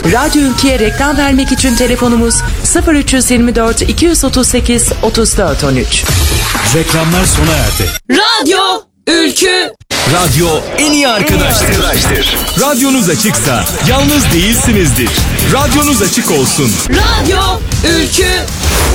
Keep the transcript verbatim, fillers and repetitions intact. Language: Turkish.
Radyo Ülke'ye reklam vermek için telefonumuz sıfır üç yirmi dört iki otuz sekiz otuz dört on üç. Reklamlar sona erdi. Radyo Ülkü. Radyo en iyi arkadaştır. arkadaştır. Radyonuz açıksa yalnız değilsinizdir. Radyonuz açık olsun. Radyo Ülkü.